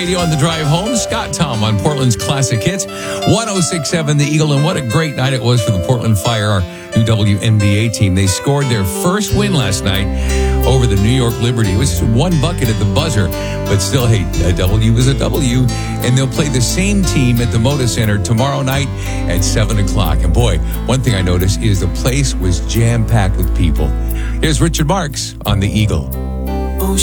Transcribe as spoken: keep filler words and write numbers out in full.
Radio on the drive home. Scott Tom on Portland's Classic Hits. one oh six point seven The Eagle, and what a great night it was for the Portland Fire, our new W N B A team. They scored their first win last night over the New York Liberty. It was just one bucket at the buzzer, but still, hey, a W is a W. And they'll play the same team at the Moda Center tomorrow night at seven o'clock. And boy, one thing I noticed is the place was jam-packed with people. Here's Richard Marks on The Eagle.